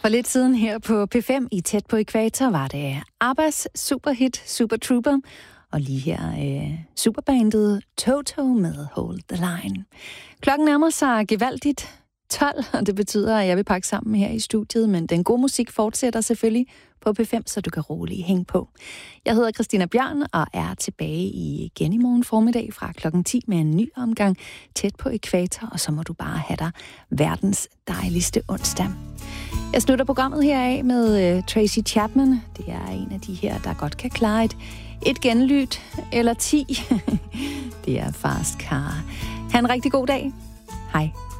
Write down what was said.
For lidt siden her på P5 i Tæt på Ækvator var det Abbas superhit Super Trooper, og lige her superbandet Toto med Hold the Line. Klokken nærmer sig gevaldigt 12, og det betyder, at jeg vil pakke sammen her i studiet, men den gode musik fortsætter selvfølgelig på P5, så du kan roligt hænge på. Jeg hedder Christina Bjørn og er tilbage igen i morgen formiddag fra klokken 10 med en ny omgang Tæt på Ækvator, og så må du bare have dig verdens dejligste onsdag. Jeg slutter programmet her af med Tracy Chapman. Det er en af de her, der godt kan klare et genlyd eller 10. Det er Fast Car. Ha' en rigtig god dag. Hej.